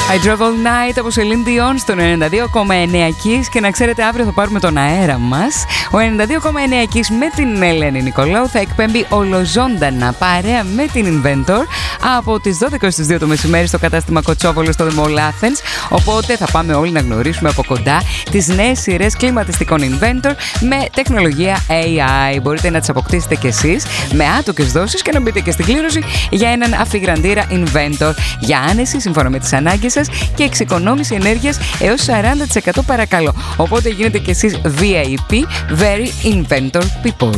I Drove All Night από Celine Dion στο 92,9 Kiss. Και να ξέρετε, αύριο θα πάρουμε τον αέρα μας. Ο 92,9 Kiss με την Ελένη Νικολάου θα εκπέμπει ολοζώντανα παρέα με την Inventor από τις 12 στις 2 το μεσημέρι στο κατάστημα Κοτσόβολο στο Mall Athens. Οπότε θα πάμε όλοι να γνωρίσουμε από κοντά τις νέες σειρές κλιματιστικών Inventor με τεχνολογία AI. Μπορείτε να τις αποκτήσετε κι εσείς με άτοκες δόσεις και να μπείτε και στην κλήρωση για έναν αφιγραντήρα Inventor για άνεση σύμφωνα με τις ανάγκες σας και εξοικονόμηση ενέργειας έως 40% παρακαλώ. Οπότε γίνετε κι εσείς VIP, very Inventor people.